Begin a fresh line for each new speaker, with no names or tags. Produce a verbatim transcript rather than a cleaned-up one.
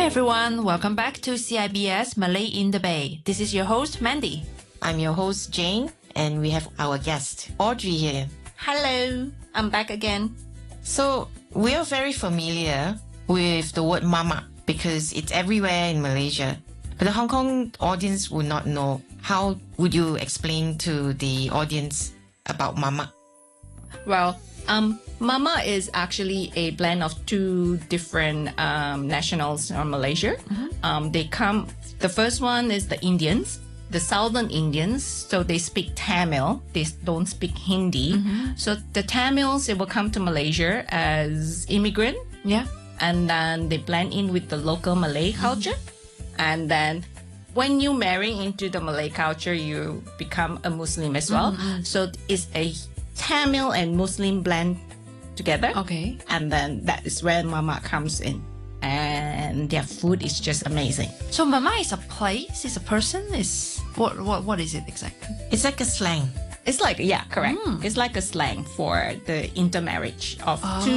everyone, welcome back to C I B S Malay in the Bay. This is your host, Mandy.
I'm your host, Jane, and we have our guest, Audrey here.
Hello, I'm back again.
So, we are very familiar with the word mama because it's everywhere in Malaysia. But the Hong Kong audience would not know. How would you explain to the audience about mama?
Well, um, mama is actually a blend of two different um, nationals from Malaysia. Mm-hmm. Um, they come, the first one is the Indians, the Southern Indians. So they speak Tamil. They don't speak Hindi. Mm-hmm. So the Tamils, they will come to Malaysia as immigrant.
Yeah.
And then they blend in with the local Malay culture. Mm-hmm. And then when you marry into the Malay culture, you become a Muslim as well. Mm-hmm. So it's a Tamil and Muslim blend together.
Okay.
And then that is where mama comes in. And their food is just amazing.
So mama is a place, is a person, is what what what is it exactly?
It's like a slang.
It's like, yeah, correct. Mm. It's like a slang for the intermarriage of
oh.
two